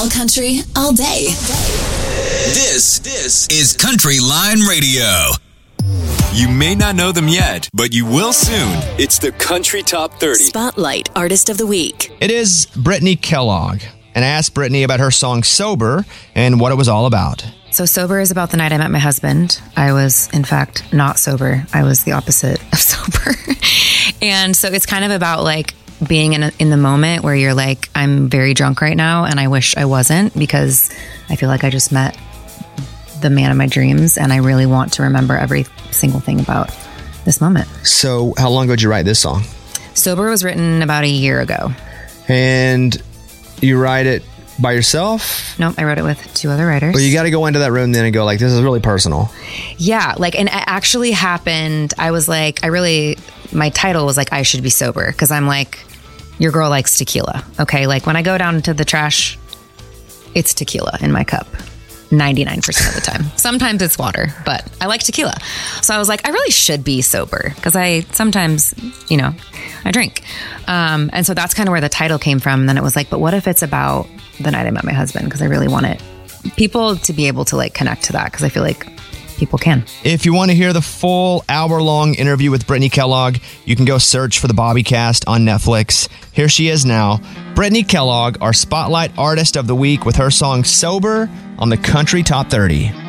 All country, all day. This is Country Line Radio. You may not know them yet, but you will soon. It's the Country Top 30. Spotlight Artist of the Week. It is Brittany Kellogg. And I asked Brittany about her song Sober and what it was all about. So Sober is about the night I met my husband. I was, in fact, not sober. I was the opposite of sober. And so it's kind of about like being in the moment where you're like, I'm very drunk right now and I wish I wasn't, because I feel like I just met the man of my dreams and I really want to remember every single thing about this moment. So how long ago did you write this song? Sober was written about a year ago. And you write it by yourself? Nope, I wrote it with two other writers. But you got to go into that room then and go like, this is really personal. Yeah, like, and it actually happened. I was like, my title was like, I should be sober, because I'm like, your girl likes tequila. Okay, like when I go down to the trash, it's tequila in my cup 99% of the time. Sometimes it's water, but I like tequila. So I was like, I really should be sober, because I sometimes, I drink. And so that's kind of where the title came from. And then it was like, but what if it's about the night I met my husband? Because I really want people to be able to like connect to that, because I feel like people can. If you want to hear the full hour-long interview with Brittany Kellogg, you can go search for the Bobbycast on Netflix. Here she is now, Brittany Kellogg, our Spotlight Artist of the Week, with her song Sober on the Country Top 30.